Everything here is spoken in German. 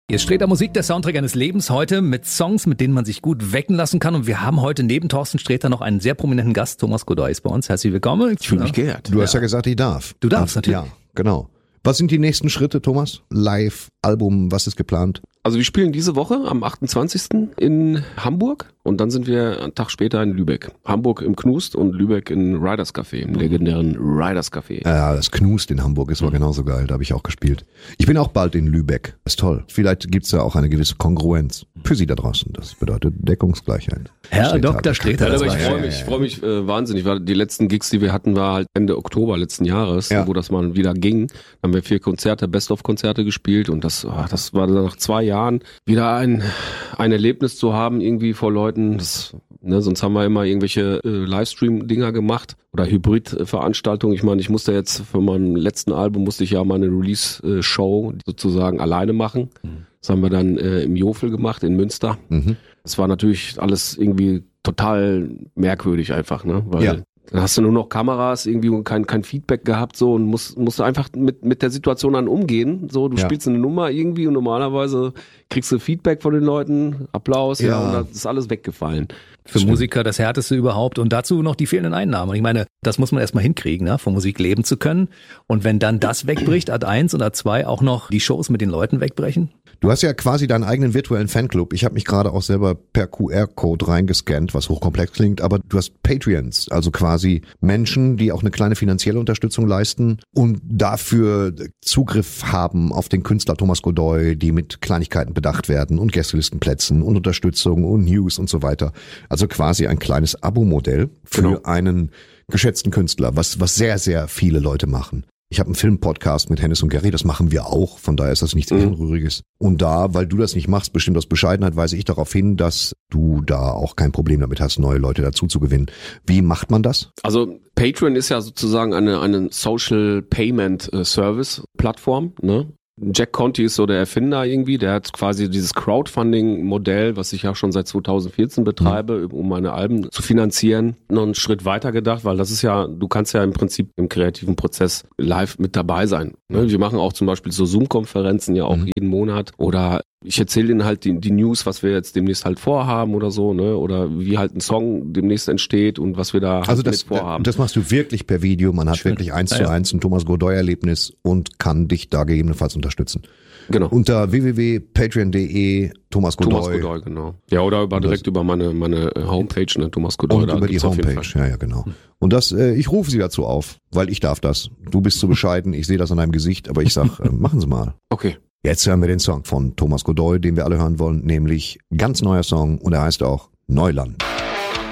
Hier ist Sträter Musik, der Soundtrack eines Lebens, heute mit Songs, mit denen man sich gut wecken lassen kann. Und wir haben heute neben Thorsten Sträter noch einen sehr prominenten Gast. Thomas Godoy ist bei uns. Herzlich willkommen. Ich fühle mich geehrt. Du hast ja gesagt, ich darf. Du darfst natürlich. Ja, genau. Was sind die nächsten Schritte, Thomas? Live, Album, was ist geplant? Also wir spielen diese Woche am 28. in Hamburg und dann sind wir einen Tag später in Lübeck. Hamburg im Knust und Lübeck in Riders Café, im legendären Riders Café. Ja, das Knust in Hamburg ist war genauso geil, da habe ich auch gespielt. Ich bin auch bald in Lübeck, ist toll. Vielleicht gibt's da auch eine gewisse Kongruenz für Sie da draußen. Das bedeutet Deckungsgleichheit. Herr Dr. Sträter, aber ich freue mich wahnsinnig, weil die letzten Gigs, die wir hatten, war halt Ende Oktober letzten Jahres, wo das mal wieder ging. Dann haben wir 4 Konzerte, Best-of-Konzerte gespielt und das war dann nach 2 Jahren wieder ein Erlebnis zu haben, irgendwie vor Leuten. Sonst haben wir immer irgendwelche Livestream-Dinger gemacht oder Hybrid-Veranstaltungen. Ich meine, ich musste jetzt für mein letzten Album ja mal eine Release-Show sozusagen alleine machen. Das haben wir dann im Jofel gemacht in Münster. Das war natürlich alles irgendwie total merkwürdig einfach, ne? Weil dann hast du nur noch Kameras irgendwie und kein Feedback gehabt so und musst einfach mit der Situation dann umgehen. So, du spielst eine Nummer irgendwie und normalerweise kriegst du Feedback von den Leuten, Applaus, und das ist alles weggefallen. Für Musiker das Härteste überhaupt und dazu noch die fehlenden Einnahmen. Und ich meine, das muss man erstmal hinkriegen, ne? Von Musik leben zu können. Und wenn dann das wegbricht, Ad 1 und Ad 2 auch noch die Shows mit den Leuten wegbrechen. Du hast ja quasi deinen eigenen virtuellen Fanclub. Ich habe mich gerade auch selber per QR-Code reingescannt, was hochkomplex klingt, aber du hast Patreons, also quasi Menschen, die auch eine kleine finanzielle Unterstützung leisten und dafür Zugriff haben auf den Künstler Thomas Godoy, die mit Kleinigkeiten bedacht werden und Gästelistenplätzen und Unterstützung und News und so weiter. Also quasi ein kleines Abo-Modell für einen geschätzten Künstler, was sehr, sehr viele Leute machen. Ich habe einen Filmpodcast mit Hennes und Gary, das machen wir auch, von daher ist das nichts Ehrenrühriges. Und da, weil du das nicht machst, bestimmt aus Bescheidenheit, weise ich darauf hin, dass du da auch kein Problem damit hast, neue Leute dazu zu gewinnen. Wie macht man das? Also Patreon ist ja sozusagen eine Social Payment Service Plattform, ne? Jack Conte ist so der Erfinder irgendwie, der hat quasi dieses Crowdfunding-Modell, was ich ja schon seit 2014 betreibe, um meine Alben zu finanzieren, noch einen Schritt weiter gedacht, weil das ist ja, du kannst ja im Prinzip im kreativen Prozess live mit dabei sein. Ne? Wir machen auch zum Beispiel so Zoom-Konferenzen ja auch jeden Monat oder ich erzähle ihnen halt die News, was wir jetzt demnächst halt vorhaben oder so, ne? Oder wie halt ein Song demnächst entsteht und was wir da also halt mit vorhaben. Das machst du wirklich per Video, man hat wirklich 1:1 ein Thomas Godoy-Erlebnis und kann dich da gegebenenfalls unterstützen. Genau. Unter www.patreon.de Thomas Godoy. Thomas Godoy, genau. Ja, oder direkt über meine Homepage, ne, Thomas Godoy. Und über die Homepage, ja, genau. Und das, ich rufe Sie dazu auf, weil ich darf das. Du bist zu bescheiden, ich sehe das an deinem Gesicht, aber ich sag, machen Sie mal. Okay. Jetzt hören wir den Song von Thomas Godoy, den wir alle hören wollen, nämlich ganz neuer Song und er heißt auch Neuland.